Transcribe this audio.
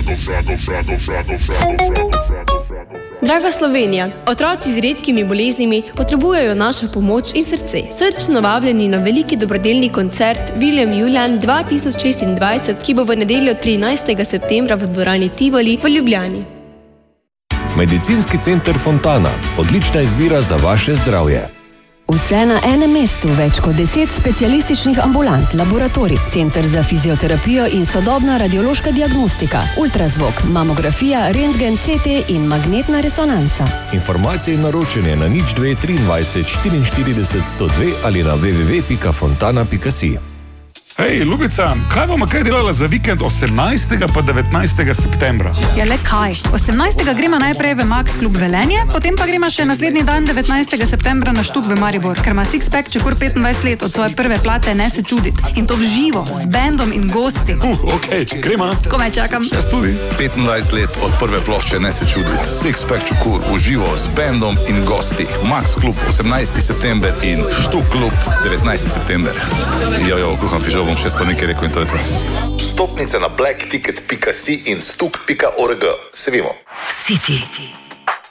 Draga Slovenija, otroci z redkimi boleznimi potrebujejo našo pomoč in srce. Srčno vabljeni na veliki dobrodelni koncert William Julian 2026, ki bo v nedeljo 13. septembra v dvorani Tivoli v Ljubljani. Medicinski center Fontana. Odlična izbira za vaše zdravje. Vse na enem mestu, več kot 10 specialističnih ambulant, laboratorij, center za fizioterapijo in sodobna radiološka diagnostika, ultrazvok, mamografija, rentgen, CT in magnetna resonanca. Informacije in naročanje na 02 23 44 102 ali na www.fontana.si. Hej, Ljubica, kaj bomo kaj delala za vikend 18. pa 19. septembra? Ja, le kaj? 18. gremo najprej v Max klub Velenje, potem pa gremo še naslednji dan 19. septembra na Štuk v Maribor, ker ima Sixpack Čekur 25 let od svoje prve plate Ne se čudit. In to v živo, z bendom in gosti. Okej, gremo. Komaj čakam. Jaz tudi. 25 let od prve plošče Ne se čudit. Sixpack Čekur v živo, z bendom in gosti. Max klub 18. september in Štuk klub 19. september. Jo, kuham fižol. Bom še spal nekaj rekel in to je to. Stopnice na blackticket.si in stuk.org. Se vimo. City.